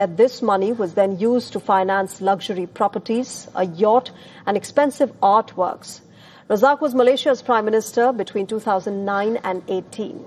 This money was then used to finance luxury properties, a yacht, and expensive artworks. Razak was Malaysia's Prime Minister between 2009 and 18.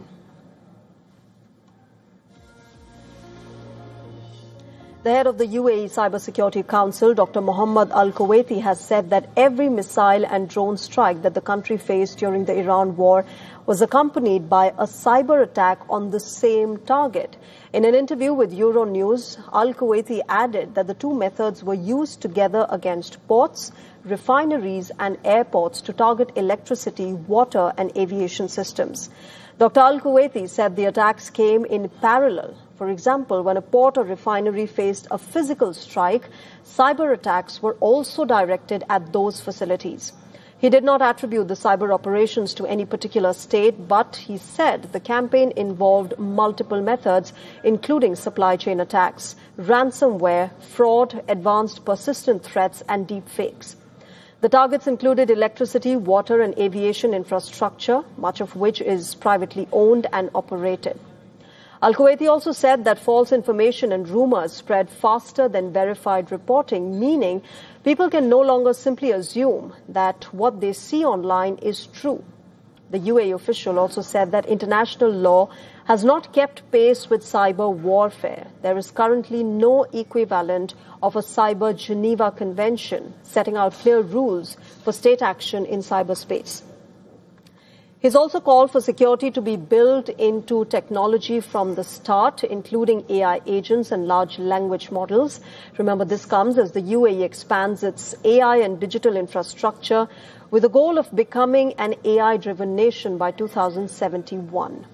The head of the UAE Cybersecurity Council, Dr. Mohammed Al-Kuwaiti, has said that every missile and drone strike that the country faced during the Iran war was accompanied by a cyber attack on the same target. In an interview with Euronews, Al-Kuwaiti added that the two methods were used together against ports, refineries and airports to target electricity, water and aviation systems. Dr. Al-Kuwaiti said the attacks came in parallel. For example, when a port or refinery faced a physical strike, cyber attacks were also directed at those facilities. He did not attribute the cyber operations to any particular state, but he said the campaign involved multiple methods, including supply chain attacks, ransomware, fraud, advanced persistent threats, and deep fakes. The targets included electricity, water, and aviation infrastructure, much of which is privately owned and operated. Al-Kuwaiti also said that false information and rumors spread faster than verified reporting, meaning people can no longer simply assume that what they see online is true. The UAE official also said that international law has not kept pace with cyber warfare. There is currently no equivalent of a Cyber Geneva Convention setting out clear rules for state action in cyberspace. He's also called for security to be built into technology from the start, including AI agents and large language models. Remember, this comes as the UAE expands its AI and digital infrastructure with the goal of becoming an AI-driven nation by 2071.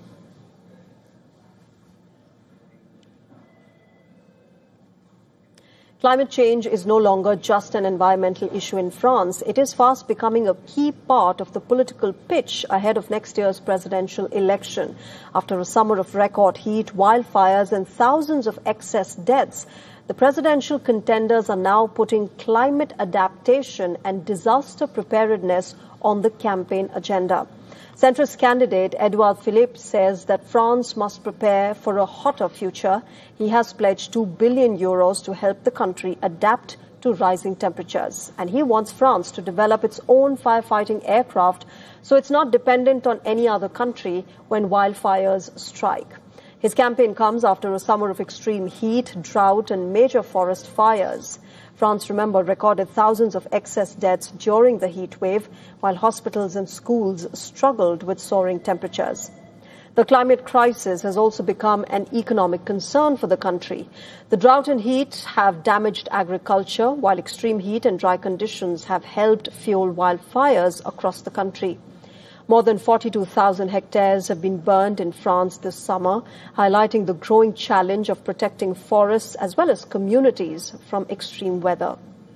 Climate change is no longer just an environmental issue in France. It is fast becoming a key part of the political pitch ahead of next year's presidential election. After a summer of record heat, wildfires, and thousands of excess deaths, the presidential contenders are now putting climate adaptation and disaster preparedness on the campaign agenda. Centrist candidate Edouard Philippe says that France must prepare for a hotter future. He has pledged €2 billion to help the country adapt to rising temperatures. And he wants France to develop its own firefighting aircraft so it's not dependent on any other country when wildfires strike. His campaign comes after a summer of extreme heat, drought and major forest fires. France, remember, recorded thousands of excess deaths during the heat wave, while hospitals and schools struggled with soaring temperatures. The climate crisis has also become an economic concern for the country. The drought and heat have damaged agriculture, while extreme heat and dry conditions have helped fuel wildfires across the country. More than 42,000 hectares have been burned in France this summer, highlighting the growing challenge of protecting forests as well as communities from extreme weather.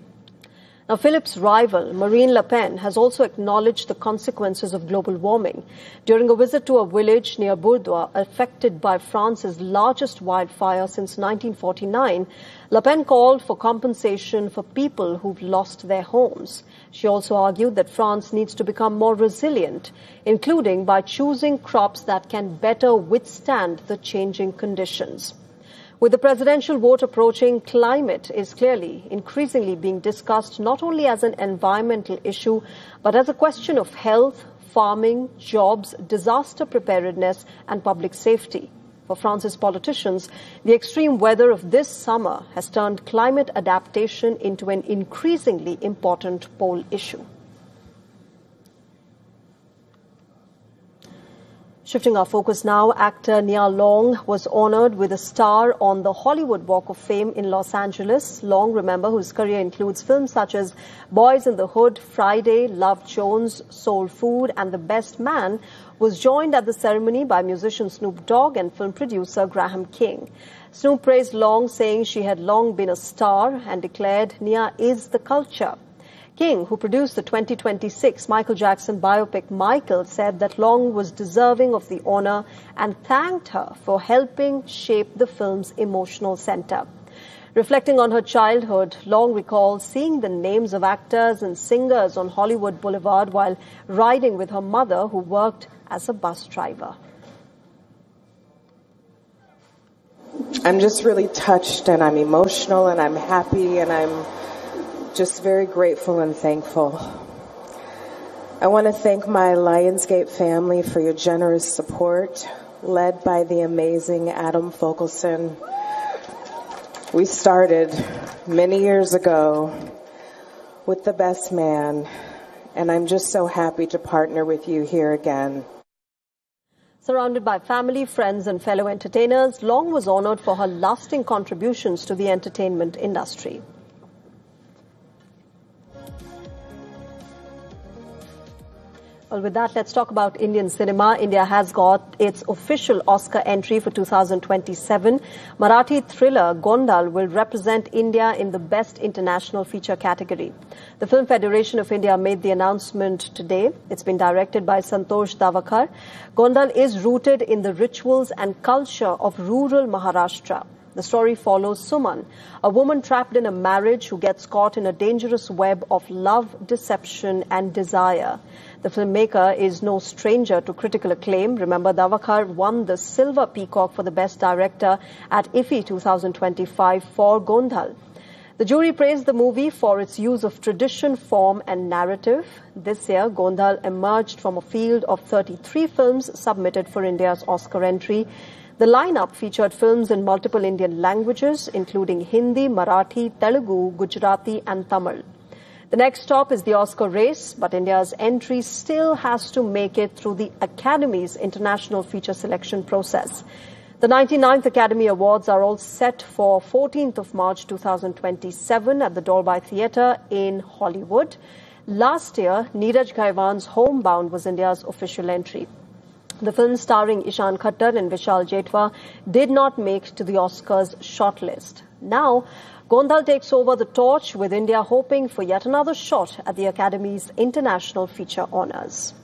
Now, Philippe's rival, Marine Le Pen, has also acknowledged the consequences of global warming. During a visit to a village near Bordeaux, affected by France's largest wildfire since 1949, Le Pen called for compensation for people who've lost their homes. She also argued that France needs to become more resilient, including by choosing crops that can better withstand the changing conditions. With the presidential vote approaching, climate is clearly increasingly being discussed not only as an environmental issue, but as a question of health, farming, jobs, disaster preparedness, and public safety. For France's politicians, the extreme weather of this summer has turned climate adaptation into an increasingly important poll issue. Shifting our focus now, actor Nia Long was honored with a star on the Hollywood Walk of Fame in Los Angeles. Long, remember, whose career includes films such as Boys in the Hood, Friday, Love Jones, Soul Food, and The Best Man, was joined at the ceremony by musician Snoop Dogg and film producer Graham King. Snoop praised Long, saying she had long been a star, and declared Nia is the culture. King, who produced the 2026 Michael Jackson biopic Michael, said that Long was deserving of the honor and thanked her for helping shape the film's emotional center. Reflecting on her childhood, Long recalls seeing the names of actors and singers on Hollywood Boulevard while riding with her mother, who worked as a bus driver. I'm just really touched, and I'm emotional, and I'm happy, and I'm just very grateful and thankful. I want to thank my Lionsgate family for your generous support, led by the amazing Adam Fogelson. We started many years ago with The Best Man, and I'm just so happy to partner with you here again. Surrounded by family, friends and fellow entertainers, Long was honored for her lasting contributions to the entertainment industry. Well, with that, let's talk about Indian cinema. India has got its official Oscar entry for 2027. Marathi thriller Gondal will represent India in the Best International Feature category. The Film Federation of India made the announcement today. It's been directed by Santosh Davakar. Gondal is rooted in the rituals and culture of rural Maharashtra. The story follows Suman, a woman trapped in a marriage who gets caught in a dangerous web of love, deception and desire. The filmmaker is no stranger to critical acclaim. Remember, Davakar won the Silver Peacock for the Best Director at IFFI 2025 for Gondal. The jury praised the movie for its use of tradition, form and narrative. This year, Gondal emerged from a field of 33 films submitted for India's Oscar entry. The lineup featured films in multiple Indian languages, including Hindi, Marathi, Telugu, Gujarati and Tamil. The next stop is the Oscar race, but India's entry still has to make it through the Academy's international feature selection process. The 99th Academy Awards are all set for 14th of March 2027 at the Dolby Theatre in Hollywood. Last year, Neeraj Gaiwan's Homebound was India's official entry. The film starring Ishan Khattar and Vishal Jetwa did not make to the Oscars shortlist. Now, Gondal takes over the torch, with India hoping for yet another shot at the Academy's international feature honours.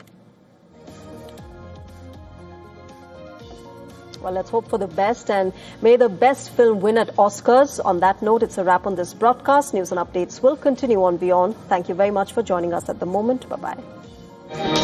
Well, let's hope for the best, and may the best film win at Oscars. On that note, it's a wrap on this broadcast. News and updates will continue on Beyond. Thank you very much for joining us at the moment. Bye-bye.